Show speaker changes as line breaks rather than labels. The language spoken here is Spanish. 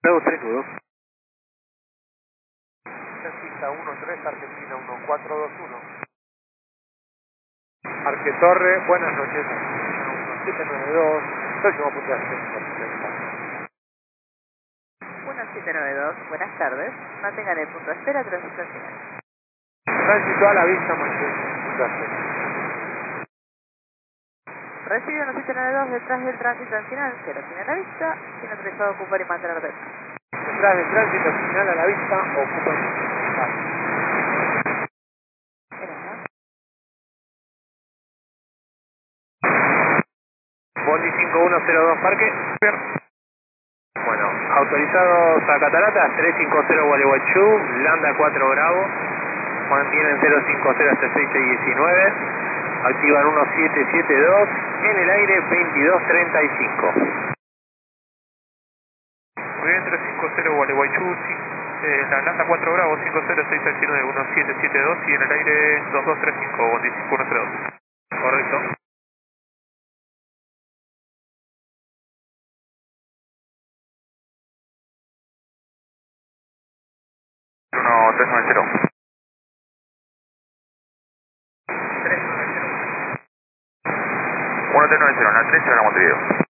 Bravo 32.
Pista 13, Argentina 1421.
Arque Torre, buenas noches. 1792, próximo punto de acceso.
1792, buenas tardes. Mantengan el punto de espera, tránsito final.
Tránsito a la vista, mantengan punto de acceso.
Recibe 1792 detrás del tránsito al final, cero tiene la vista, tiene autorizado a ocupar y mantener detrás.
Detrás del tránsito final a la vista, ocupa el
Bondi 5102 Parque. Bueno, autorizados a Cataratas 350 Gualeguaychú, Lambda 4 Bravo, mantienen 050 hasta 6619, activan 1772, en el aire 2235.
Muy bien, 350 Gualeguaychú, la Lambda 4 Bravo, 50669, 1772 y en el aire 2235, Bondi 5102.
Correcto.
1390.
390.
1390, la 13 de la Montevideo.